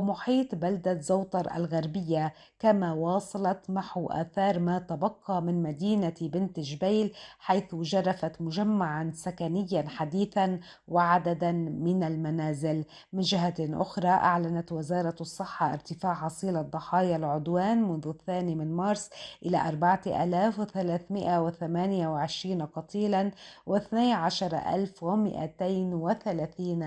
ومحيط بلدة زوطر الغربية، كما واصلت محو آثار ما تبقى من مدينة بنت جبيل، حيث جرفت مجمعا سكنيا حديثا وعددا من المنازل. من جهة أخرى، أعلنت وزارة الصحة ارتفاع حصيلة ضحايا العدوان منذ 2 مارس إلى 4328 قتيلا و12230